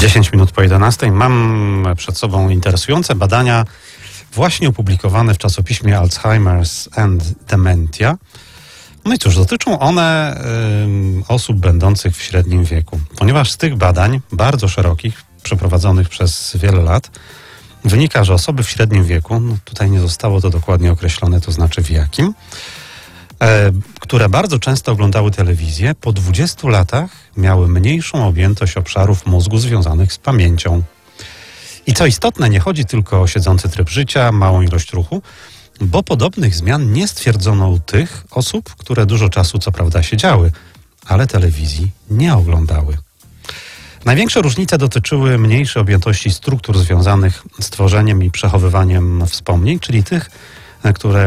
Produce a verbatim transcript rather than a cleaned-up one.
dziesięć minut po jedenastej. Mam przed sobą interesujące badania właśnie opublikowane w czasopiśmie Alzheimer's and Dementia. No i cóż, dotyczą one y, osób będących w średnim wieku. Ponieważ z tych badań, bardzo szerokich, przeprowadzonych przez wiele lat, wynika, że osoby w średnim wieku, no tutaj nie zostało to dokładnie określone, to znaczy w jakim, e, które bardzo często oglądały telewizję, po dwudziestu latach miały mniejszą objętość obszarów mózgu związanych z pamięcią. I co istotne, nie chodzi tylko o siedzący tryb życia, małą ilość ruchu, bo podobnych zmian nie stwierdzono u tych osób, które dużo czasu co prawda siedziały, ale telewizji nie oglądały. Największe różnice dotyczyły mniejszej objętości struktur związanych z tworzeniem i przechowywaniem wspomnień, czyli tych, które